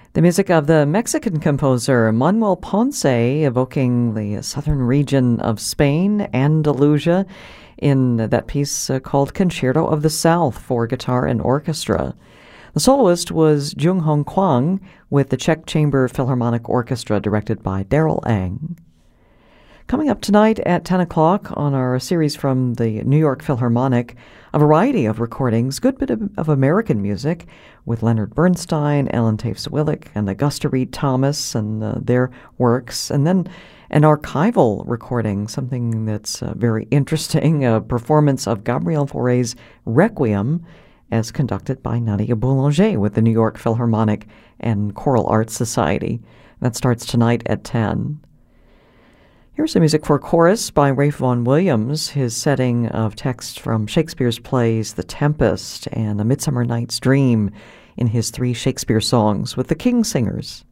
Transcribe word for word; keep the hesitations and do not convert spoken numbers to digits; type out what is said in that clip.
The music of the Mexican composer Manuel Ponce, evoking the southern region of Spain, Andalusia, in that piece uh, called Concerto of the South for guitar and orchestra. The soloist was Jung Hong Kwang with the Czech Chamber Philharmonic Orchestra, directed by Daryl Ang. Coming up tonight at ten o'clock on our series from the New York Philharmonic, a variety of recordings, good bit of, of American music, with Leonard Bernstein, Ellen Taves-Willick, and Augusta Reed Thomas and uh, their works, and then an archival recording, something that's uh, very interesting, a performance of Gabriel Fauré's Requiem, as conducted by Nadia Boulanger with the New York Philharmonic and Choral Arts Society. That starts tonight at ten. Here's the music for chorus by Ralph Vaughan Williams, his setting of text from Shakespeare's plays The Tempest and A Midsummer Night's Dream in his three Shakespeare songs with the King Singers.